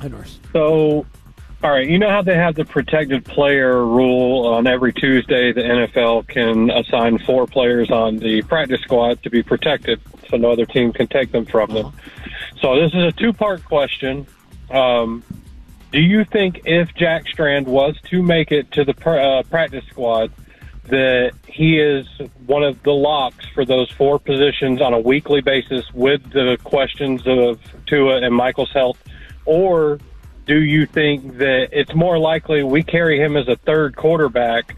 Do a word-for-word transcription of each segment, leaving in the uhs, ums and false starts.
Hi, Norris. So, all right, you know how they have the protected player rule on every Tuesday? The N F L can assign four players on the practice squad to be protected so no other team can take them from them. Uh-huh. So this is a two-part question. Um, do you think if Jack Strand was to make it to the uh, practice squad, that he is one of the locks for those four positions on a weekly basis with the questions of Tua and Michael's health? Or do you think that it's more likely we carry him as a third quarterback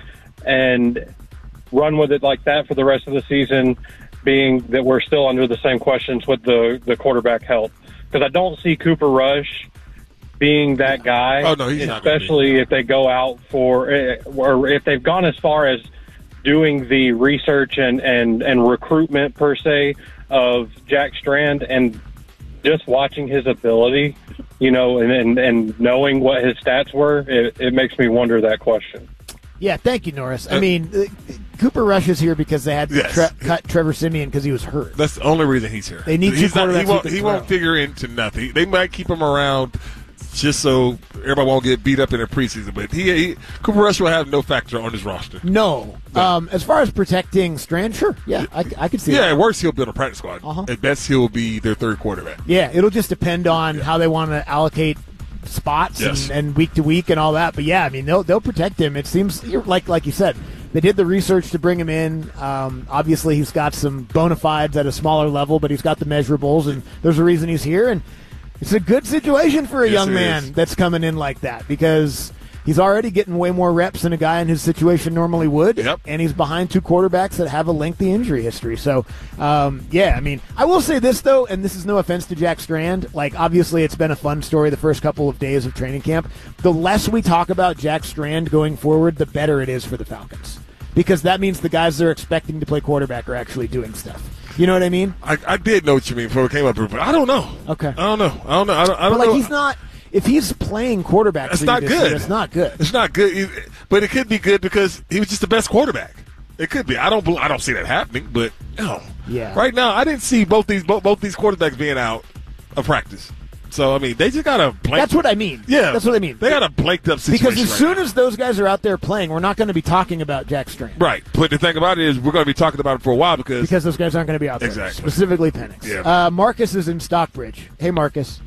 and run with it like that for the rest of the season, being that we're still under the same questions with the, the quarterback health? Because I don't see Cooper Rush being that guy, oh, no, he's especially not if they go out for, or if they've gone as far as doing the research and, and, and recruitment, per se, of Jack Strand, and just watching his ability, you know, and, and, and knowing what his stats were, it, it makes me wonder that question. Yeah, thank you, Norris. I mean, uh, Cooper Rush is here because they had to yes. tre- cut Trevor Siemian because he was hurt. That's the only reason he's here. They need he's two not, quarterbacks he won't, who he can won't throw. figure into nothing. They might keep him around just so everybody won't get beat up in the preseason. But he, he Cooper Rush will have no factor on his roster. No. no. Um, as far as protecting Strand, sure. Yeah, I, I could see yeah, that. at worst, he'll build a practice squad. Uh-huh. At best, he'll be their third quarterback. Yeah, it'll just depend on yeah. how they want to allocate spots yes. and, and week to week and all that. But, yeah, I mean, they'll, they'll protect him. It seems like, like you said, they did the research to bring him in. Um, obviously, he's got some bona fides at a smaller level, but he's got the measurables, and there's a reason he's here. And it's a good situation for a yes, young man is. that's coming in like that, because he's already getting way more reps than a guy in his situation normally would, yep. and he's behind two quarterbacks that have a lengthy injury history. So, um, yeah, I mean, I will say this, though, and this is no offense to Jack Strand. Like, obviously, it's been a fun story the first couple of days of training camp. The less we talk about Jack Strand going forward, the better it is for the Falcons, because that means the guys they're expecting to play quarterback are actually doing stuff. You know what I mean? I, I did know what you mean before it came up here, but I don't know. Okay. I don't know. I don't know. I don't, I don't but, like, know. he's not – if he's playing quarterback It's for not you this good. year, it's not good. It's not good. But it could be good because he was just the best quarterback. It could be. I don't I don't see that happening, but no. Yeah. Right now, I didn't see both these both, both these quarterbacks being out of practice. So, I mean, they just got a blank. That's what I mean. Yeah. That's what I mean. They got a blanked up situation. Because as right soon now. as those guys are out there playing, we're not going to be talking about Jack Strand. Right. But the thing about it is we're going to be talking about it for a while because. Because those guys aren't going to be out there. Exactly. Specifically Penix. Yeah. Uh, Marcus is in Stockbridge. Hey, Marcus.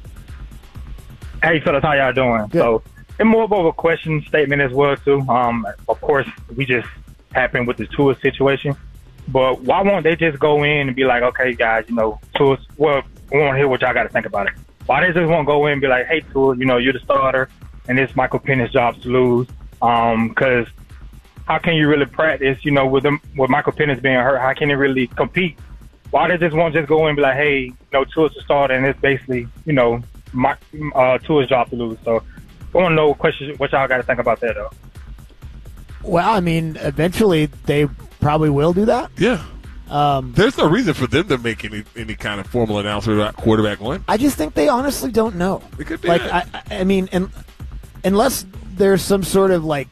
Hey, fellas, how y'all doing? Good. So, it's more of a question statement as well, too. Um, of course, we just happened with the Tua situation. But why won't they just go in and be like, okay, guys, you know, Tua, well, we want to hear what y'all got to think about it. Why they just won't go in and be like, hey, Tua, you know, you're the starter, and it's Michael Penix's job to lose. Because um, how can you really practice, you know, with them, with Michael Penix being hurt? How can he really compete? Why they just won't just go in and be like, hey, you know, Tua's the starter, and it's basically, you know, my, uh, Tua's job to lose. So I want to know questions, what y'all got to think about that, though. Well, I mean, eventually they probably will do that. Yeah. Um, There's no reason for them to make any any kind of formal announcement about quarterback one. I just think they honestly don't know. It could be like that. I, I mean, and unless there's some sort of like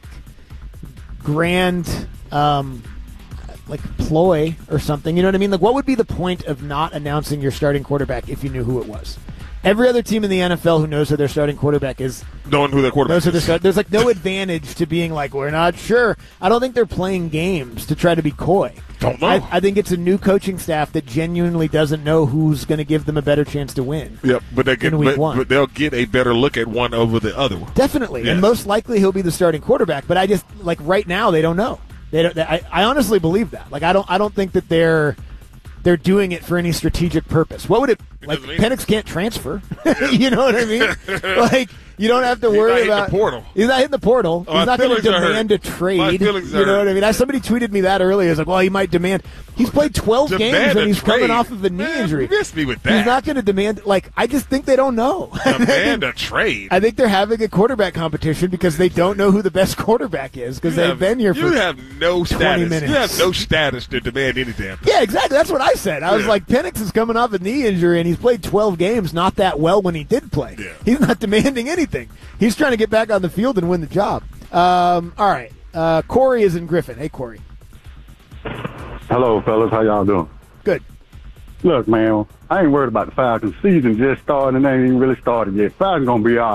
grand um, like ploy or something, you know what I mean? Like, what would be the point of not announcing your starting quarterback if you knew who it was? Every other team in the N F L who knows who their starting quarterback is Knowing who their quarterback knows who their is. start- There's like no advantage to being like, we're not sure. I don't think they're playing games to try to be coy. Don't know. I, I think it's a new coaching staff that genuinely doesn't know who's going to give them a better chance to win. Yep, but they get, in week but, one. but they'll get a better look at one over the other one. Definitely, Yes. and most likely he'll be the starting quarterback. But I just like right now they don't know. They don't. They, I, I honestly believe that. Like I don't. I don't think that they're they're doing it for any strategic purpose. What would it like? doesn't mean- Penix can't transfer. You know what I mean? Like you don't have to He's worry not hitting about the portal. He's not hitting the portal. Oh, he's my not going to feelings are demand a hurt. trade. My feelings You are know what I hurt. mean? I, somebody tweeted me that earlier. It's like, well, he might demand. He's played twelve Demand games a and he's coming trade. off of a knee Man, injury. you missed me with that. He's not going to demand. Like I just think they don't know. Demand a trade. I think they're having a quarterback competition because they don't know who the best quarterback is because You they've have- been here You for have no twenty status. minutes. You have no status to demand any damn thing. Yeah, exactly. That's what I said. I was Yeah. like, Penix is coming off a knee injury, and he's played twelve games, not that well when he did play. Yeah. He's not demanding anything. He's trying to get back on the field and win the job. Um, all right. Uh, Corey is in Griffin. Hey, Corey. Hello, fellas. How y'all doing? Good. Look, man, I ain't worried about the Falcons. Season just started and they ain't even really started yet. Falcons going to be all